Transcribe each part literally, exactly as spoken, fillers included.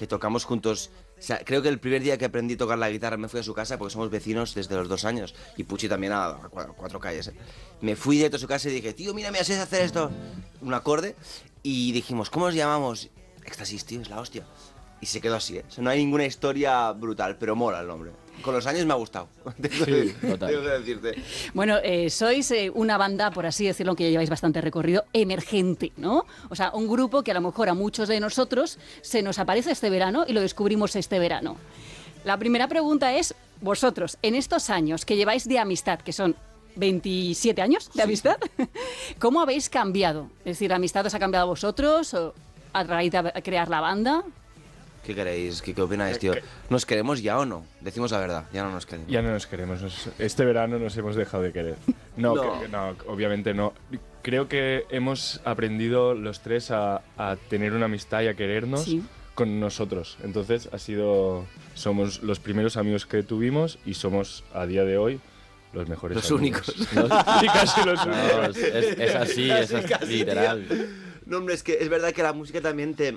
que tocamos juntos. O sea, creo que el primer día que aprendí a tocar la guitarra me fui a su casa porque somos vecinos desde los dos años. Y Pucci también a, a cuatro, cuatro calles. ¿eh? Me fui directo a su casa y dije, tío, mira, me haces hacer esto. Un acorde. Y dijimos, ¿cómo nos llamamos? Éxtasis, tío, es la hostia. Y se quedó así, ¿eh? O sea, no hay ninguna historia brutal, pero mola el nombre. Con los años me ha gustado. Sí, total. Tengo que decirte. Bueno, eh, sois eh, una banda, por así decirlo, que ya lleváis bastante recorrido, emergente, ¿no? O sea, un grupo que a lo mejor a muchos de nosotros se nos aparece este verano y lo descubrimos este verano. La primera pregunta es, vosotros, en estos años que lleváis de amistad, que son veintisiete años de amistad, ¿cómo habéis cambiado? Es decir, ¿la amistad os ha cambiado a vosotros o a raíz de crear la banda? ¿Qué queréis? ¿Qué, qué opináis, tío? ¿Nos queremos ya o no? Decimos la verdad, ya no nos queremos. Ya no nos queremos. Nos- este verano nos hemos dejado de querer. No, No. que- no, obviamente no. Creo que hemos aprendido los tres a, a tener una amistad y a querernos Sí. con nosotros. Entonces ha sido... Somos los primeros amigos que tuvimos y somos a día de hoy los mejores Los amigos. únicos. Los- sí, casi los No, únicos. es, es- es así, es Casi, así, casi, literal. tío. No, hombre, es que es verdad que la música también te...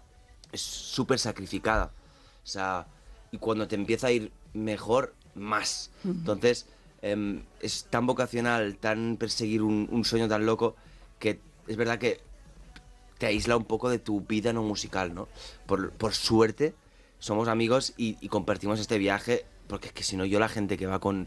es súper sacrificada. O sea, y cuando te empieza a ir mejor, más. Entonces, em, es tan vocacional, tan perseguir un, un sueño tan loco, que es verdad que te aísla un poco de tu vida no musical, ¿no? Por, por suerte, somos amigos y, y compartimos este viaje, porque es que si no, yo la gente que va con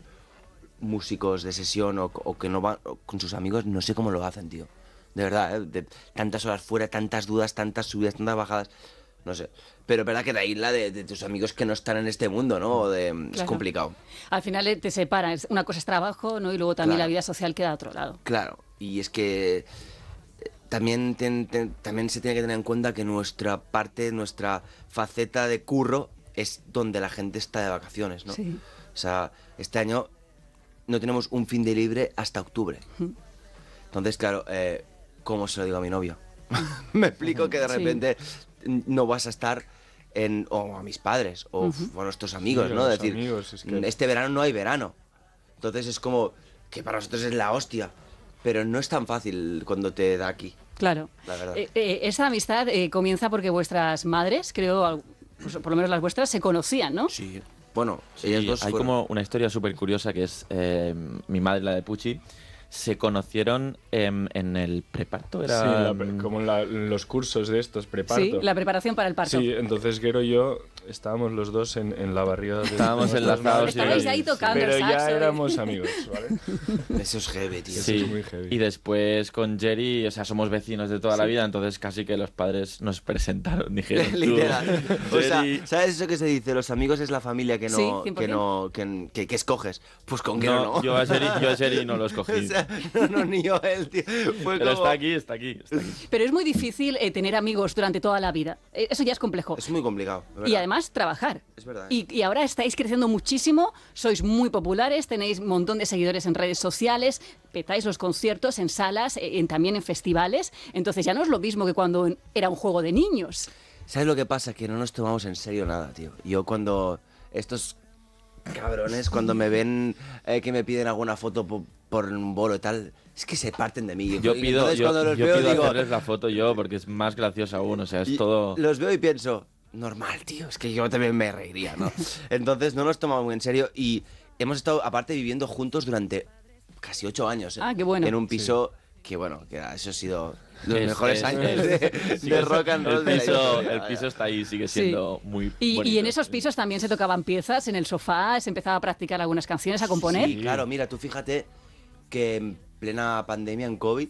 músicos de sesión o, o que no va o con sus amigos, no sé cómo lo hacen, tío. De verdad, ¿eh? De tantas horas fuera, tantas dudas, tantas subidas, tantas bajadas. No sé. Pero es verdad que te aísla de, de tus amigos que no están en este mundo, ¿no? O de, Es Claro. complicado. Al final eh, te separan, es- una cosa es trabajo, ¿no? Y luego también Claro. la vida social queda a otro lado. Claro. Y es que eh, también, ten- ten- también se tiene que tener en cuenta que nuestra parte, nuestra faceta de curro es donde la gente está de vacaciones, ¿no? Sí. O sea, este año no tenemos un fin de libre hasta octubre. Entonces, claro, eh, ¿cómo se lo digo a mi novio? Me explico que de Sí. repente no vas a estar en... o a mis padres, o, o a nuestros amigos, Sí, a ¿no? los Decir, amigos, es que- este verano no hay verano. Entonces es como que para nosotros es la hostia. Pero no es tan fácil cuando te da aquí. Claro. La verdad. Eh, eh, esa amistad eh, comienza porque vuestras madres, creo, al- pues, por lo menos las vuestras, se conocían, ¿no? Sí. Bueno, Sí, ellas dos hay fueron- como una historia súper curiosa que es eh, mi madre, la de Pucci, se conocieron em, en el preparto. Era, Sí, la pre- mm, como en, la- en los cursos de estos, preparto. Sí, la preparación para el parto. Sí, entonces Guero y yo estábamos los dos en, en la barriga de Estábamos nuestras enlazados madres. y- Estabais ahí tocando Pero el saxo, ya ¿eh? éramos amigos, ¿vale? Eso es heavy, tío. Eso Sí, es muy heavy. y después con Jerry, o sea, somos vecinos de toda la Sí. vida, entonces casi que los padres nos presentaron, dijeron tú, Literal. O sea, Jerry, ¿sabes eso que se dice? Los amigos es la familia que Sí, no, cien por que, ciento. no que, que, que escoges. Pues con que no, no, yo a Jerry, yo a Jerry no lo escogí. O sea, no, no, ni yo él, tío. Fue Pero como... está aquí, está aquí, está aquí. Pero es muy difícil eh, tener amigos durante toda la vida. Eh, eso ya es complejo. Es muy complicado. de Y verdad. además trabajar. Es verdad. Y, y ahora estáis creciendo muchísimo, sois muy populares, tenéis un montón de seguidores en redes sociales, petáis los conciertos en salas, eh, en- también en festivales. Entonces ya no es lo mismo que cuando en- era un juego de niños. ¿Sabes lo que pasa? Que no nos tomamos en serio nada, tío. Yo cuando estos cabrones, cuando me ven eh, que me piden alguna foto po- por un bolo y tal, es que se parten de mí. Yo Y pido, entonces yo, cuando los yo veo pido digo... hacerles la foto yo porque es más gracioso aún, o sea, es y todo... Los veo y pienso, normal, tío, es que yo también me reiría, ¿no? Entonces no nos tomamos muy en serio y hemos estado, aparte, viviendo juntos durante casi ocho años. ¿eh? Ah, qué bueno. En un piso que, bueno, que eso ha sido los Es- mejores es- años es- de, sí, de es- rock and roll. El de la piso, historia. el piso está ahí, sigue Sí. siendo muy Y, bonito. y en esos pisos también se tocaban piezas en el sofá, se empezaba a practicar algunas canciones, a componer. Sí, claro, mira, tú fíjate que en plena pandemia, en COVID,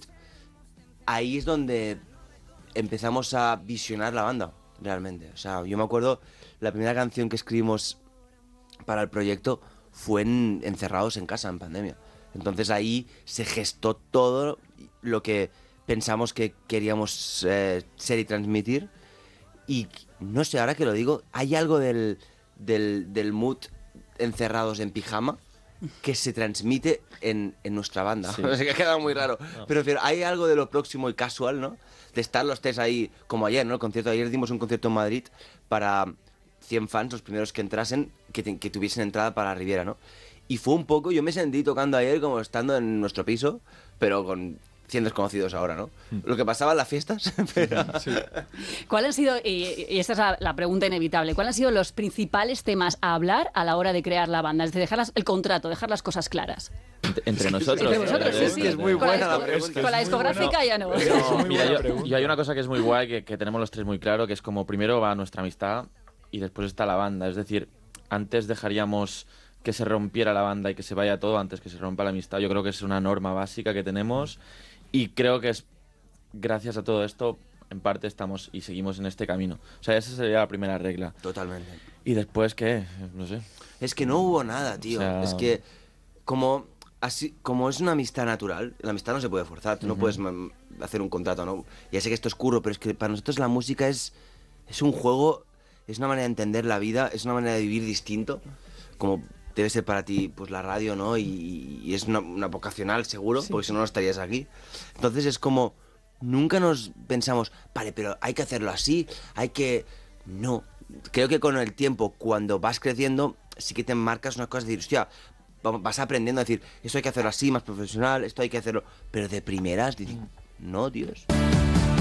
ahí es donde empezamos a visionar la banda, realmente. O sea, yo me acuerdo, la primera canción que escribimos para el proyecto fue en- encerrados en casa, en pandemia. Entonces ahí se gestó todo lo que pensamos que queríamos eh, ser y transmitir. Y no sé, ahora que lo digo, hay algo del, del, del mood encerrados en pijama que se transmite en, en nuestra banda. Sí. O sea, que ha quedado muy raro. Pero, pero hay algo de lo próximo y casual, ¿no? De estar los tres ahí, como ayer, ¿no? El concierto. Ayer dimos un concierto en Madrid para cien fans, los primeros que entrasen, que, te- que tuviesen entrada para la Riviera, ¿no? Y fue un poco, yo me sentí tocando ayer como estando en nuestro piso, pero con cien desconocidos ahora, ¿no? Lo que pasaba en las fiestas, pero... Sí. ¿Cuál han sido, y, y esta es la, la pregunta inevitable, cuáles han sido los principales temas a hablar a la hora de crear la banda? Es decir, dejar las- el contrato, dejar las cosas claras. Entre, entre nosotros. Entre vosotros, sí, es sí. que es muy Con la buena la disco- pregunta. Con la Es muy discográfica buena. ya no. Es muy Mira, buena yo, pregunta. yo hay una cosa que es muy guay, que, que tenemos los tres muy claro, que es como primero va nuestra amistad y después está la banda. Es decir, antes dejaríamos que se rompiera la banda y que se vaya todo antes que se rompa la amistad. Yo creo que es una norma básica que tenemos y creo que es gracias a todo esto, en parte estamos y seguimos en este camino. O sea, esa sería la primera regla. Totalmente. Y después, ¿qué? No sé. Es que no hubo nada, tío. O sea- Es que como así como es una amistad natural, la amistad no se puede forzar. Tú no puedes mm, hacer un contrato, ¿no? Ya sé que esto es curro, pero es que para nosotros la música es, es un juego, es una manera de entender la vida, es una manera de vivir distinto, como debe ser para ti pues la radio, ¿no? Y, y es una, una vocacional, seguro, porque si no, no estarías aquí. Entonces es como, nunca nos pensamos, vale, pero hay que hacerlo así, hay que... No. Creo que con el tiempo, cuando vas creciendo, sí que te marcas unas cosas de decir, hostia, va- vas aprendiendo a decir, esto hay que hacerlo así, más profesional, esto hay que hacerlo... Pero de primeras, dices, no, Dios.